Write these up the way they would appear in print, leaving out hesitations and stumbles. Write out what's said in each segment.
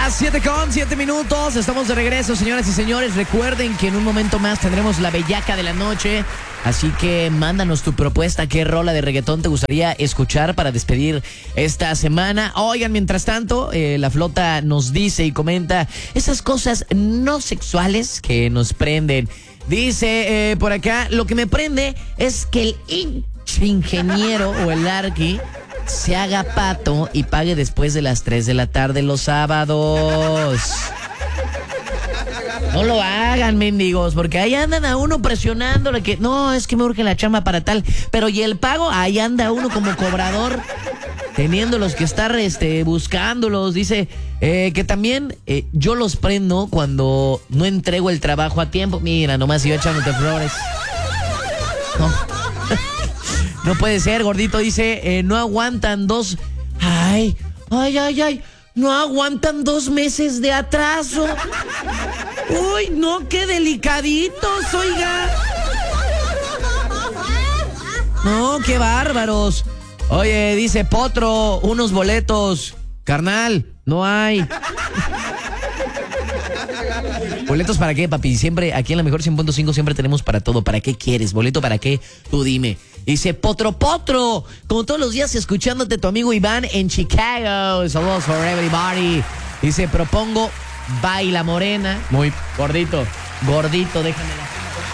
Las 7:07. Estamos de regreso, señoras y señores. Recuerden que en un momento más tendremos la bellaca de la noche. Así que mándanos tu propuesta. ¿Qué rola de reggaetón te gustaría escuchar para despedir esta semana? Oigan, mientras tanto, la flota nos dice y comenta esas cosas no sexuales que nos prenden. Dice por acá, lo que me prende es que el ingeniero o el arqui se haga pato y pague después de las 3 de la tarde los sábados. No lo hagan, mendigos, porque ahí andan a uno presionándole que no, es que me urge la chamba para tal, pero y el pago, ahí anda uno como cobrador, teniéndolos que estar buscándolos. Dice que también yo los prendo cuando no entrego el trabajo a tiempo. Mira, nomás yo echándote flores. No. No puede ser, gordito. Dice, no aguantan dos... Ay, no aguantan 2 meses de atraso. Uy, no, qué delicaditos, oiga. No, qué bárbaros. Oye, dice Potro, unos boletos. Carnal, no hay. ¿Boletos para qué, papi? Siempre, aquí en la mejor 100.5 siempre tenemos para todo. ¿Para qué quieres? ¿Boleto para qué? Tú dime. Dice Potro, como todos los días escuchándote, tu amigo Iván en Chicago. Saludos for everybody. Dice, propongo Baila Morena. Muy gordito, déjame la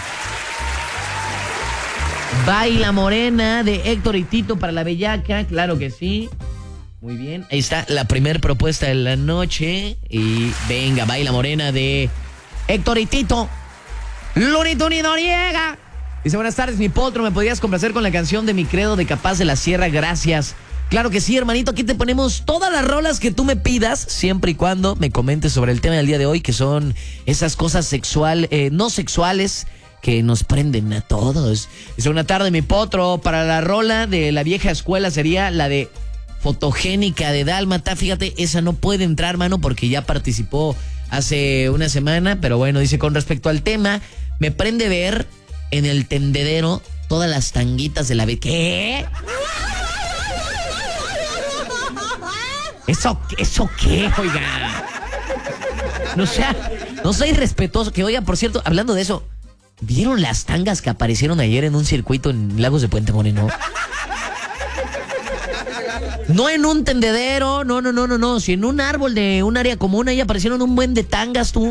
Baila Morena de Héctor y Tito para la bellaca. Claro que sí. Muy bien, ahí está la primera propuesta de la noche. Y venga, Baila Morena de Héctor y Tito. Lunito ni Noriega. Dice, buenas tardes, mi potro, ¿me podrías complacer con la canción de Mi Credo de Capaz de la Sierra? Gracias. Claro que sí, hermanito, aquí te ponemos todas las rolas que tú me pidas, siempre y cuando me comentes sobre el tema del día de hoy, que son esas cosas no sexuales que nos prenden a todos. Dice, buena tarde, mi potro, para la rola de la vieja escuela sería la de Fotogénica de Dálmata. Fíjate, esa no puede entrar, mano, porque ya participó hace una semana, pero bueno, dice, con respecto al tema, me prende ver en el tendedero todas las tanguitas de la ¿Qué? ¿Eso qué, oiga? No soy respetuoso. Que, oiga, por cierto, hablando de eso, ¿vieron las tangas que aparecieron ayer en un circuito en Lagos de Puente Moreno? No en un tendedero, no. Si en un árbol de un área común ahí aparecieron un buen de tangas, tú.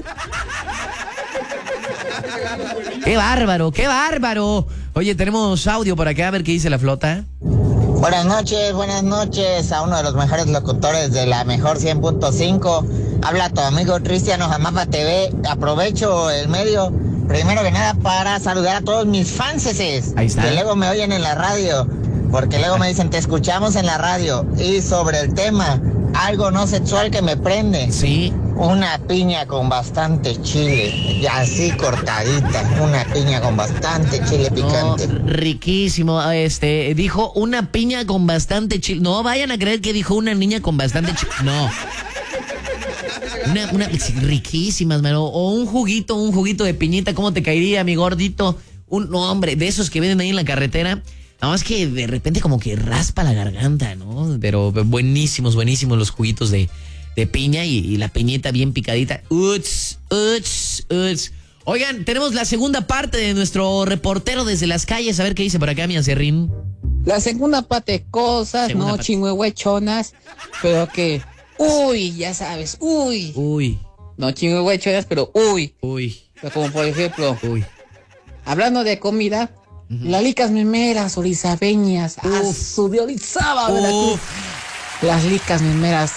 ¡Qué bárbaro! Oye, tenemos audio por acá, a ver qué dice la flota. Buenas noches a uno de los mejores locutores de la mejor 100.5. Habla tu amigo Cristiano Jamapa TV. Aprovecho el medio, primero que nada, para saludar a todos mis fanses. Ahí está. Que luego me oyen en la radio, porque luego me dicen, te escuchamos en la radio. Y sobre el tema, algo no sexual que me prende. Sí. Una piña con bastante chile, y así cortadita, una piña con bastante chile picante. No, riquísimo. Dijo una piña con bastante chile. No vayan a creer que dijo una niña con bastante chile. No. Riquísimas, mano. O un juguito de piñita, ¿cómo te caería, mi gordito? No, hombre, de esos que venden ahí en la carretera. Nada más que de repente como que raspa la garganta, ¿no? Pero buenísimos los juguitos de piña y la piñita bien picadita. Uts. Oigan, tenemos la segunda parte de nuestro reportero desde las calles. A ver qué dice por acá, mi acerrín. La segunda parte, cosas, no chingüehuechonas, pero que, ya sabes, no chingüehuechonas, pero pero como por ejemplo, hablando de comida, las licas memeras orizabeñas, su de Orizaba, Veracruz. Las licas memeras,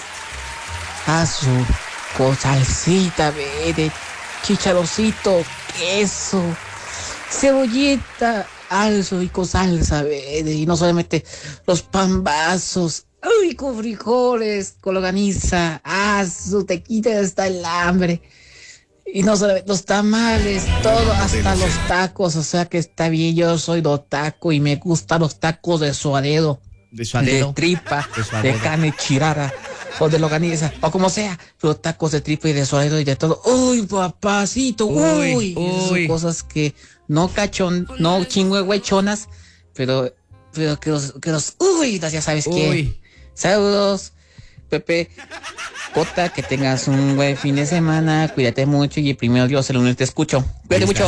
con salsita verde, chicharrocito, queso, cebollita, y con salsa verde, y no solamente los pambazos, con frijoles, con longaniza, te quita hasta el hambre. Y no solamente los tamales, todo, hasta los tacos, o sea que está bien, yo soy taco y me gustan los tacos de suadero, de tripa, de carne chirara, o de longaniza, o como sea, los tacos de tripa y de suadero y de todo. Papacito, son cosas que no chingüehuechonas, pero que los, ya sabes qué. Saludos, Pepe. mascota, que tengas un buen fin de semana, cuídate mucho y primero Dios, el lunes te escucho. Cuídate mucho.